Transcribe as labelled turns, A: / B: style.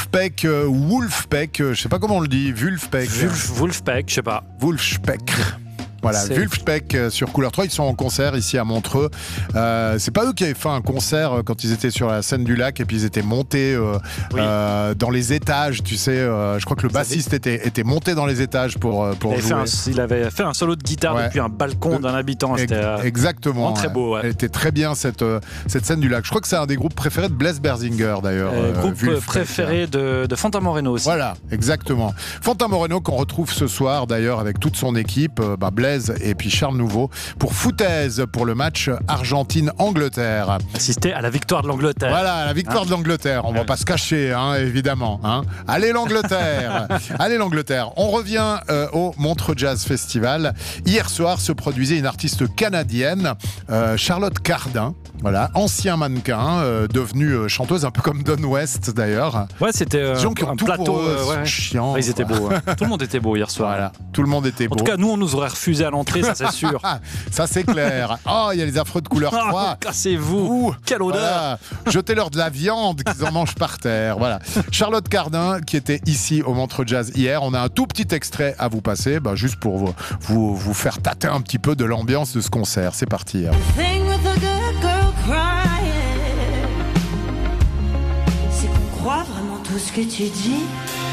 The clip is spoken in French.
A: Wolfpack, je sais pas comment on le dit, Wolfpack,
B: je sais pas.
A: Wolfpack. Voilà, Wolfpack sur Couleur 3, ils sont en concert ici à Montreux. C'est pas eux qui avaient fait un concert quand ils étaient sur la scène du lac et puis ils étaient montés dans les étages, tu sais. Je crois que le bassiste était monté dans les étages pour jouer.
B: Il avait fait un solo de guitare depuis un balcon d'un habitant. C'était
A: exactement.
B: Très beau. Ouais.
A: Elle était très bien cette scène du lac. Je crois que c'est un des groupes préférés de Blaise Berzinger d'ailleurs.
B: Groupe préféré de Fantin Moreno aussi.
A: Voilà, exactement. Fantin Moreno qu'on retrouve ce soir d'ailleurs avec toute son équipe, Blaise et puis Charles Nouveau pour Foutaise pour le match Argentine-Angleterre.
B: Assister à la victoire de l'Angleterre.
A: Voilà, la victoire de l'Angleterre. On va pas se cacher, évidemment. Allez l'Angleterre. Allez l'Angleterre. On revient au Montreux Jazz Festival. Hier soir se produisait une artiste canadienne, Charlotte Cardin. Voilà, ancien mannequin, devenue chanteuse, un peu comme Don West d'ailleurs.
B: Ouais, c'était un plateau
A: chiant.
B: Ils étaient beaux. Tout le monde était beau hier soir.
A: Voilà, tout le monde était beau.
B: En tout cas, nous, on nous aurait refusé à l'entrée, ça c'est sûr.
A: Ça c'est clair. Oh, il y a les affreux de Couleur 3.
B: Cassez-vous. Quelle odeur.
A: Voilà. Jetez-leur de la viande qu'ils en mangent par terre. Voilà. Charlotte Cardin qui était ici au Montreux Jazz hier. On a un tout petit extrait à vous passer, juste pour vous faire tâter un petit peu de l'ambiance de ce concert. C'est parti.
C: C'est qu'on croit vraiment tout ce que tu dis.